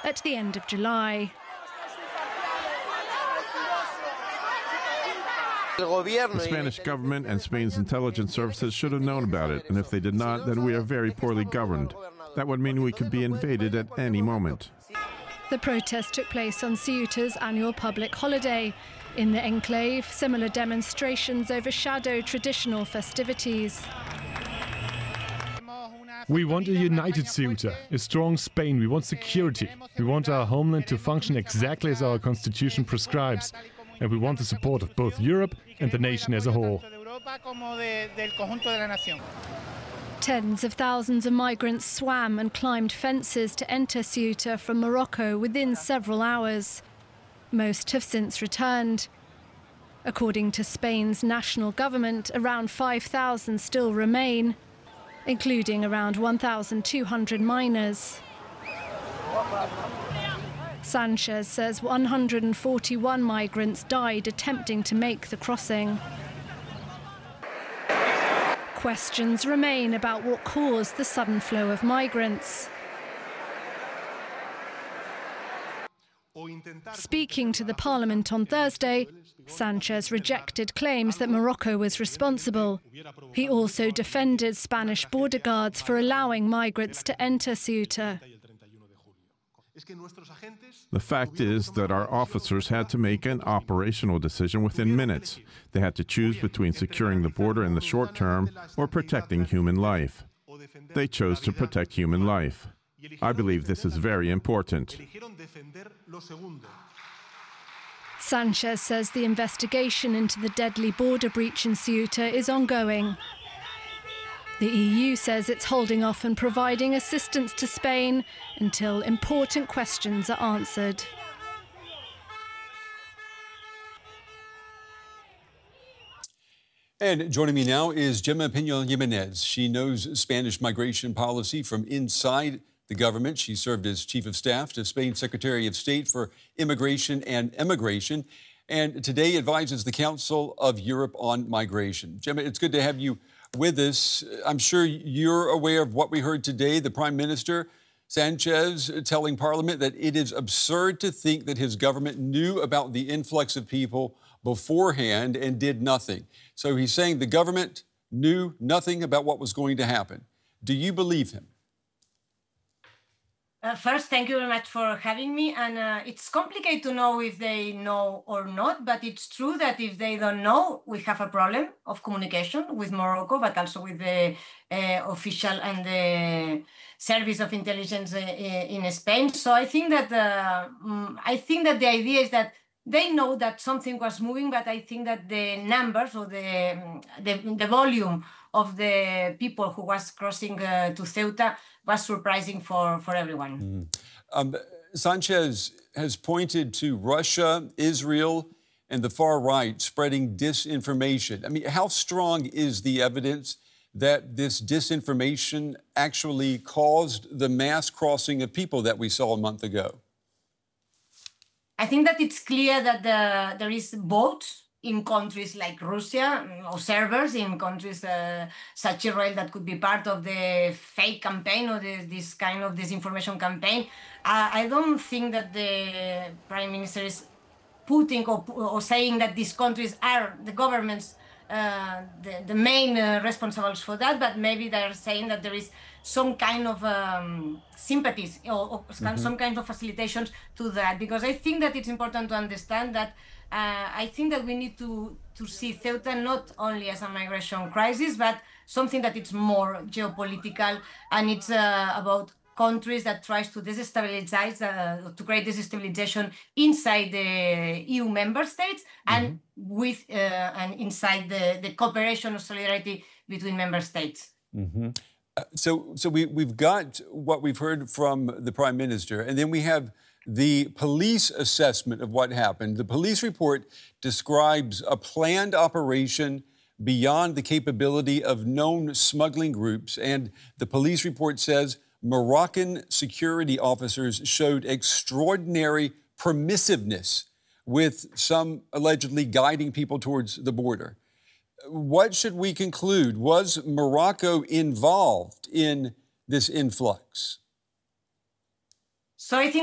at the end of July. The Spanish government and Spain's intelligence services should have known about it, and if they did not, then we are very poorly governed. That would mean we could be invaded at any moment. The protest took place on Ceuta's annual public holiday. In the enclave, similar demonstrations overshadow traditional festivities. We want a united Ceuta, a strong Spain. We want security. We want our homeland to function exactly as our constitution prescribes. And we want the support of both Europe and the nation as a whole. Tens of thousands of migrants swam and climbed fences to enter Ceuta from Morocco within several hours. Most have since returned. According to Spain's national government, around 5,000 still remain, including around 1,200 minors. Sanchez says 141 migrants died attempting to make the crossing. Questions remain about what caused the sudden flow of migrants. Speaking to the parliament on Thursday, Sanchez rejected claims that Morocco was responsible. He also defended Spanish border guards for allowing migrants to enter Ceuta. The fact is that our officers had to make an operational decision within minutes. They had to choose between securing the border in the short term or protecting human life. They chose to protect human life. I believe this is very important. Sanchez says the investigation into the deadly border breach in Ceuta is ongoing. The EU says it's holding off on providing assistance to Spain until important questions are answered. And joining me now is Gemma Piñol-Jimenez. She knows Spanish migration policy from inside the government. She served as Chief of Staff to Spain's Secretary of State for Immigration and Emigration, and today advises the Council of Europe on migration. Gemma, it's good to have you with us. I'm sure you're aware of what we heard today, the Prime Minister, Sanchez, telling Parliament that it is absurd to think that his government knew about the influx of people beforehand and did nothing. So he's saying the government knew nothing about what was going to happen. Do you believe him? First, thank you very much for having me. And it's complicated to know if they know or not, but it's true that if they don't know, we have a problem of communication with Morocco, but also with the official and the service of intelligence in Spain. So I think that the idea is that they know that something was moving, but I think that the numbers or the volume of the people who was crossing to Ceuta was surprising for everyone. Sanchez has pointed to Russia, Israel, and the far right spreading disinformation. I mean, how strong is the evidence that this disinformation actually caused the mass crossing of people that we saw a month ago? I think that it's clear that there is both in countries like Russia, observers in countries such as Israel that could be part of the fake campaign or this kind of disinformation campaign. I don't think that the Prime Minister is putting or saying that these countries are the governments the main responsibles for that, but maybe they're saying that there is some kind of sympathies or some kind of facilitations to that, because I think that it's important to understand that I think that we need to see Ceuta not only as a migration crisis, but something that it's more geopolitical, and it's about countries that tries to destabilize, to create destabilization inside the EU member states and with and inside the cooperation or solidarity between member states. So we've got what we've heard from the Prime Minister, and then we have the police assessment of what happened. The police report describes a planned operation beyond the capability of known smuggling groups, and the police report says Moroccan security officers showed extraordinary permissiveness, with some allegedly guiding people towards the border. What should we conclude? Was Morocco involved in this influx? So I think